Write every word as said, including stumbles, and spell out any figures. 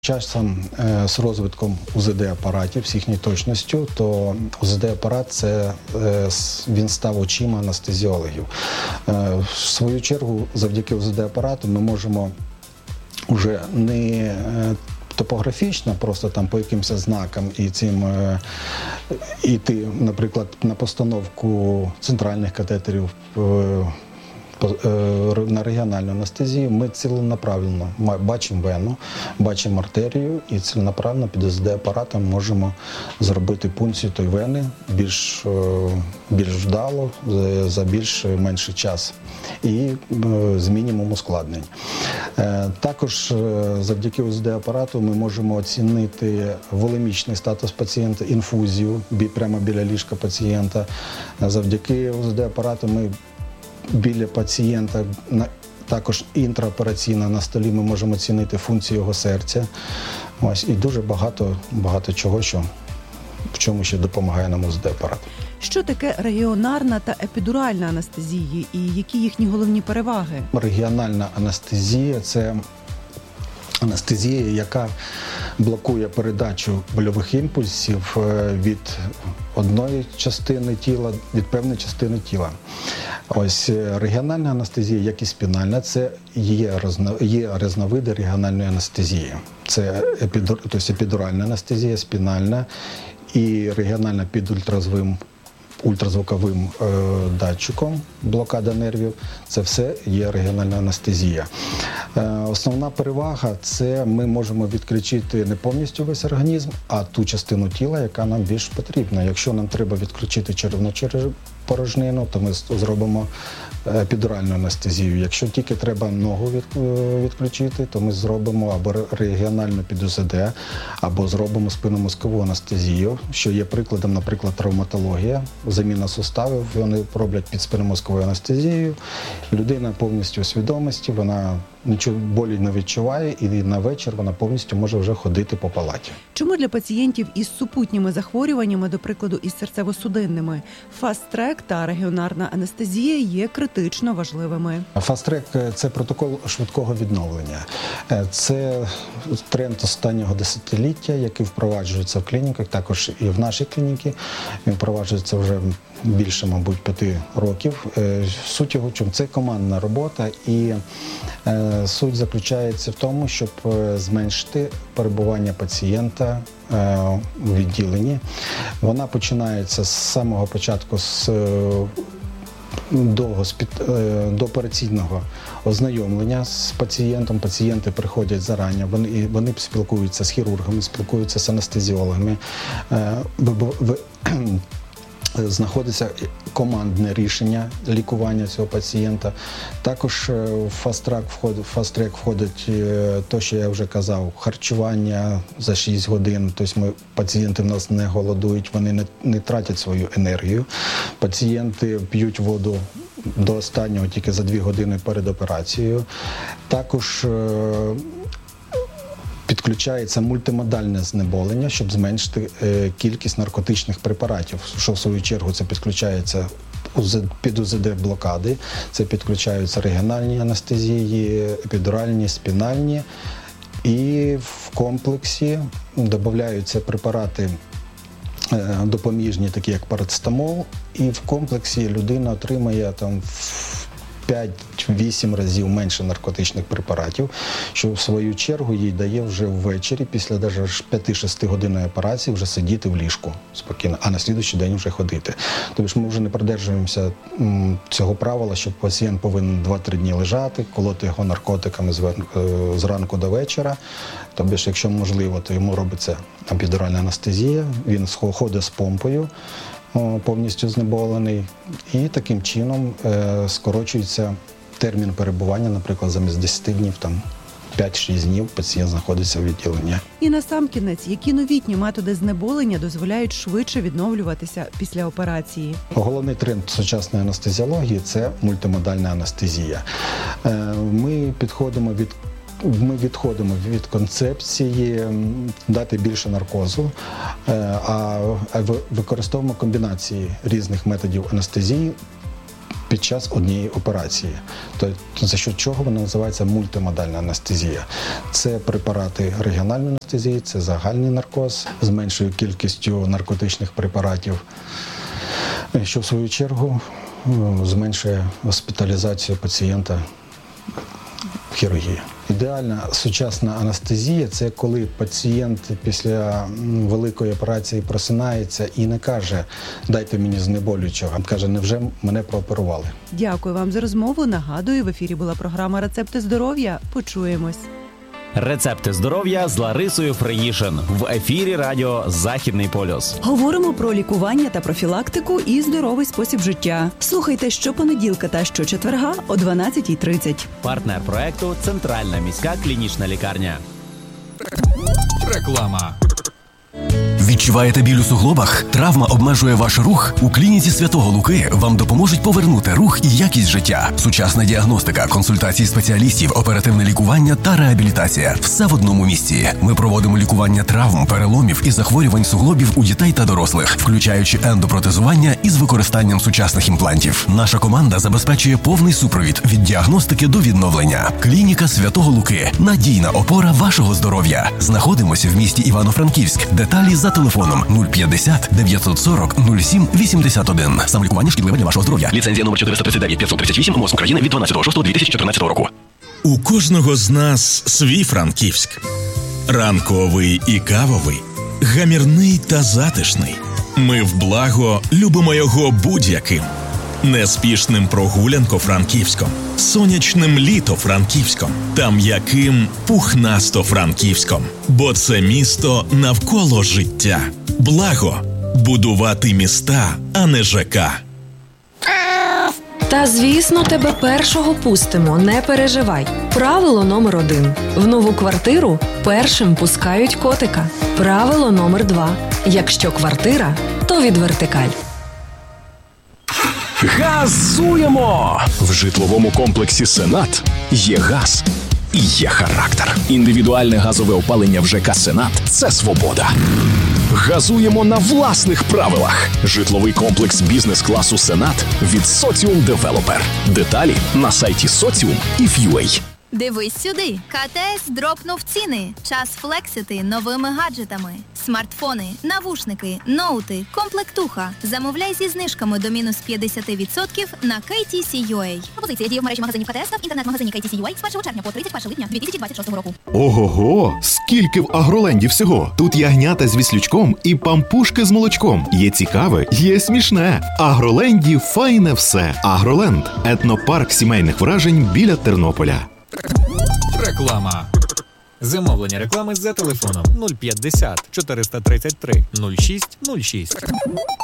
Часом з розвитком у зет де-апаратів, з їхньою точністю, то у зет де-апарат це, він став очима анестезіологів. В свою чергу, завдяки у зет де-апарату ми можемо вже не топографічно, просто там по якимось знакам і цим йти, наприклад, на постановку центральних катетерів на регіональну анестезію, ми ціленаправленно бачимо вену, бачимо артерію і ціленаправленно під у зет де-апаратом можемо зробити пункцію тої вени більш, більш вдало, за більш менший час і з мінімум ускладнень. Також завдяки у зет де-апарату ми можемо оцінити волемічний статус пацієнта, інфузію прямо біля ліжка пацієнта. Завдяки у зет де-апарату ми біля пацієнта, також інтраопераційно на столі ми можемо оцінити функцію його серця. Ось, і дуже багато, багато чого, що, в чому ще допомагає нам у зет де-апарат. Що таке регіонарна та епідуральна анестезії і які їхні головні переваги? Регіональна анестезія – це анестезія, яка блокує передачу больових імпульсів від одної частини тіла, від певної частини тіла. Ось регіональна анестезія, як і спінальна, це є, є різновиди регіональної анестезії. Це епідур, тобто епідуральна анестезія, спінальна і регіональна під ультразвуковим ультразвуковим е, датчиком, блокада нервів. Це все є регіональна анестезія. Е, основна перевага – це ми можемо відключити не повністю весь організм, а ту частину тіла, яка нам більш потрібна. Якщо нам треба відключити черевну порожнину, то ми зробимо епідуральну анестезію. Якщо тільки треба ногу відключити, то ми зробимо або регіональну під у зет де, або зробимо спинномозкову анестезію, що є прикладом, наприклад, травматологія, заміна суставів, вони роблять під спинномозковою анестезією. Людина повністю у свідомості, вона нічого болі не відчуває, і на вечір вона повністю може вже ходити по палаті. Чому для пацієнтів із супутніми захворюваннями, до прикладу, із серцево-судинними, фаст-трек та регіонарна анестезія є критично важливими? Фаст-трек – це протокол швидкого відновлення. Це тренд останнього десятиліття, який впроваджується в клініках, також і в нашій клініці. Він впроваджується вже більше, мабуть, п'яти років. Суть його в чому? Це командна робота, і суть заключається в тому, щоб зменшити перебування пацієнта у відділенні. Вона починається з самого початку, з до, до операційного ознайомлення з пацієнтом. Пацієнти приходять зарані, вони, вони спілкуються з хірургами, спілкуються з анестезіологами. Знаходиться командне рішення лікування цього пацієнта. Також в фаст-трек входить, фаст-трек входить те, що я вже казав, харчування за шість годин. Тобто ми, пацієнти в нас не голодують, вони не, не тратять свою енергію. Пацієнти п'ють воду до останнього, тільки за дві години перед операцією. Також підключається мультимодальне знеболення, щоб зменшити е, кількість наркотичних препаратів, що в свою чергу це підключається під у зет де-блокади, це підключаються регіональні анестезії, епідуральні, спінальні, і в комплексі додаються препарати е, допоміжні, такі як парацетамол, і в комплексі людина отримає там п'ять-вісім разів менше наркотичних препаратів, що в свою чергу їй дає вже ввечері, після п'яти-шести годинної операції, вже сидіти в ліжку спокійно, а на слідуючий день вже ходити. Тобто ми вже не придержуємося цього правила, що пацієнт повинен два-три дні лежати, колоти його наркотиками з ранку до вечора. Тобто, якщо можливо, то йому робиться епідуральна анестезія, він ходить з помпою, повністю знеболений, і таким чином е, скорочується термін перебування, наприклад, замість десяти днів, там п'ять-шість днів пацієнт знаходиться в відділенні. І насамкінець, які новітні методи знеболення дозволяють швидше відновлюватися після операції? Головний тренд сучасної анестезіології – це мультимодальна анестезія. Е, ми підходимо від Ми відходимо від концепції дати більше наркозу, а використовуємо комбінації різних методів анестезії під час однієї операції. Тобто, за що чого вона називається мультимодальна анестезія. Це препарати регіональної анестезії, це загальний наркоз з меншою кількістю наркотичних препаратів, що в свою чергу зменшує госпіталізацію пацієнта в хірургії. Ідеальна сучасна анестезія – це коли пацієнт після великої операції просинається і не каже «дайте мені знеболюючого», а каже «невже мене прооперували?». Дякую вам за розмову. Нагадую, в ефірі була програма «Рецепти здоров'я». Почуємось. Рецепти здоров'я з Ларисою Фриїшин в ефірі радіо «Західний полюс». Говоримо про лікування та профілактику і здоровий спосіб життя. Слухайте щопонеділка та щочетверга о дванадцятій тридцять. Партнер проекту «Центральна міська клінічна лікарня». Реклама. Відчуваєте біль у суглобах? Травма обмежує ваш рух? У клініці Святого Луки вам допоможуть повернути рух і якість життя. Сучасна діагностика, консультації спеціалістів, оперативне лікування та реабілітація. Все в одному місці. Ми проводимо лікування травм, переломів і захворювань суглобів у дітей та дорослих, включаючи ендопротезування із використанням сучасних імплантів. Наша команда забезпечує повний супровід від діагностики до відновлення. Клініка Святого Луки. Надійна опора вашого здоров'я. Знаходимося в місті Івано-Франківськ. Деталі за телефоном нуль п'ятдесят дев'ятсот сорок нуль сім вісімдесят один. Самолікування шкідливе для вашого здоров'я. Ліцензія номер чотириста тридцять дев'ять п'ятсот тридцять вісім МОЗ України від дванадцятого жовтня дві тисячі чотирнадцятого року. У кожного з нас свій Франківськ. Ранковий і кавовий, гамірний та затишний. Ми в благо любимо його будь-яким. Неспішним прогулянко-франківськом, сонячним літо-франківськом та м'яким пухнасто-франківськом. Бо це місто навколо життя. Благо – будувати міста, а не ЖК. Та, звісно, тебе першого пустимо, не переживай. Правило номер один. В нову квартиру першим пускають котика. Правило номер два. Якщо квартира, то від вертикаль. Газуємо! В житловому комплексі «Сенат» є газ і є характер. Індивідуальне газове опалення в ЖК «Сенат» – це свобода. Газуємо на власних правилах. Житловий комплекс бізнес-класу «Сенат» від «Соціум Девелопер». Деталі на сайті соціум і ф'юей. Дивись сюди. КТС дропнув ціни. Час флексити новими гаджетами. Смартфони, навушники, ноути, комплектуха. Замовляй зі знижками до мінус п'ятдесят відсотків на кей ті сі точка ю ей. Пропозиція діє в мережі магазинів КТС та в інтернет-магазині кей ті сі точка ю ей з першого червня по тридцять першого липня дві тисячі двадцять шостого року. Ого-го! Скільки в Агроленді всього! Тут ягнята з віслючком і пампушки з молочком. Є цікаве, є смішне. В Агроленді файне все. Агроленд – етнопарк сімейних вражень біля Тернополя. Реклама. Замовлення реклами за телефоном нуль п'ятдесят чотириста тридцять три нуль шість нуль шість.